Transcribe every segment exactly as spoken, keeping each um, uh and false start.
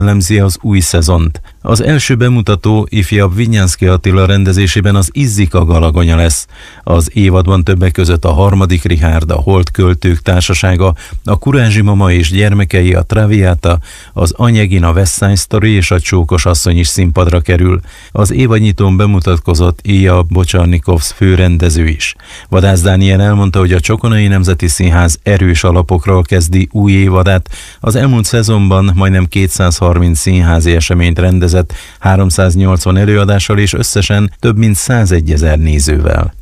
jellemzi az új szezont. Az első bemutató ifjabb Vinyánszky Attila rendezésében az Izzika Galagonya lesz. Az évadban többek között a Harmadik Richárd, a Holdköltők társasága, a Kurázsi mama és gyermekei, a Traviata, az Anyegin, a West Side Story és a Csókos asszony is színpadra kerül. Az évadnyitón bemutatkozott Ilja Bocsarnikovsz főrendező is. Vadász Dániel elmondta, hogy a Csokonai Nemzeti Színház erős alapokról kezdi új évadát. Az elmúlt szezonban majdnem kétszázharminc színházi eseményt rendezett, háromszáznyolcvan előadással és összesen több mint százegyezer nézővel.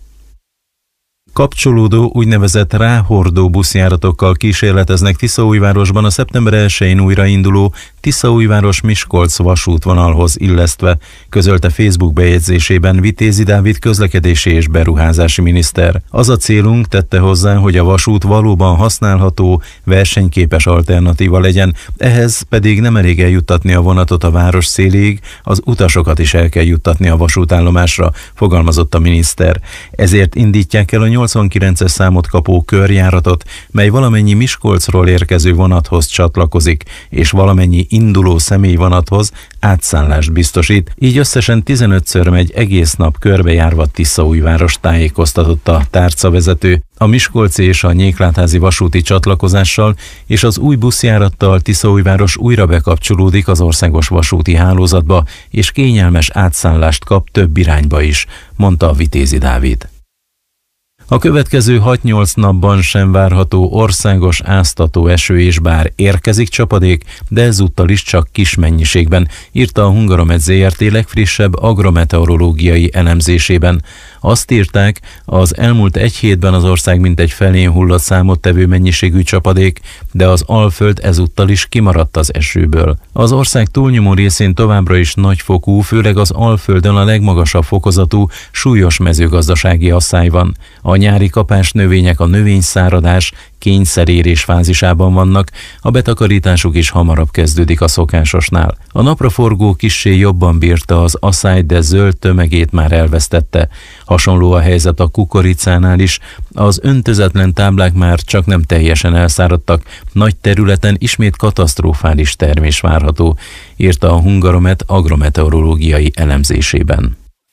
Kapcsolódó úgynevezett ráhordó buszjáratokkal kísérleteznek Tiszaújvárosban a szeptember elsején újrainduló Tiszaújváros-Miskolc vasútvonalhoz illesztve, közölte Facebook bejegyzésében Vitézi Dávid közlekedési és beruházási miniszter. Az a célunk, tette hozzá, hogy a vasút valóban használható, versenyképes alternatíva legyen, ehhez pedig nem elég eljuttatni a vonatot a város széléig, az utasokat is el kell juttatni a vasútállomásra, fogalmazott a miniszter. Ezért indítják el a nyolcvankilences számot kapó körjáratot, mely valamennyi Miskolcról érkező vonathoz csatlakozik, és valamennyi induló személyvonathoz átszállást biztosít, így összesen tizenötször megy egész nap körbejárva Tiszaújváros, tájékoztatott a tárcavezető. A miskolci és a nyéklátházi vasúti csatlakozással és az új buszjárattal Tiszaújváros újra bekapcsolódik az országos vasúti hálózatba, és kényelmes átszállást kap több irányba is, mondta Vitézi Dávid. A következő hat-nyolc napban sem várható országos áztató eső, és bár érkezik csapadék, de ezúttal is csak kis mennyiségben, írta a Hungaromet zé er té legfrissebb agrometeorológiai elemzésében. Azt írták, az elmúlt egy hétben az ország mintegy felén hullott számottevő mennyiségű csapadék, de az Alföld ezúttal is kimaradt az esőből. Az ország túlnyomó részén továbbra is nagyfokú, főleg az Alföldön a legmagasabb fokozatú, súlyos mezőgazdasági asszály van. A nyári kapás növények a növényszáradás, kényszerérés fázisában vannak, a betakarításuk is hamarabb kezdődik a szokásosnál. A napraforgó kissé jobban bírta az asszály, de zöld tömegét már elvesztette. Hasonló a helyzet a kukoricánál is, az öntözetlen táblák már csak nem teljesen elszáradtak, nagy területen ismét katasztrofális termés várható, írta a Hungaromet agrometeorológiai elemzésében.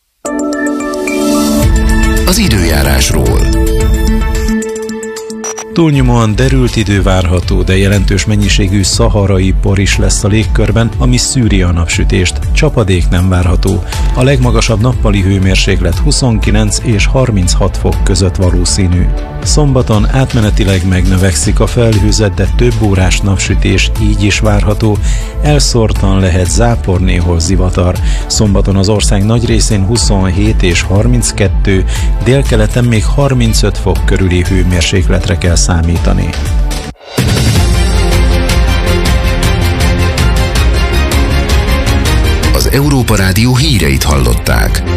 Az időjárásról. Túlnyomóan derült idő várható, de jelentős mennyiségű szaharai por is lesz a légkörben, ami szűri a napsütést. Csapadék nem várható. A legmagasabb nappali hőmérséklet huszonkilenc és harminchat fok között valószínű. Szombaton átmenetileg megnövekszik a felhőzet, de több órás napsütés így is várható. Elszórtan lehet zápor, néhol zivatar. Szombaton az ország nagy részén huszonhét és harminckettő, délkeleten még harmincöt fok körüli hőmérsékletre kell számítani. Az Európa Rádió híreit hallották.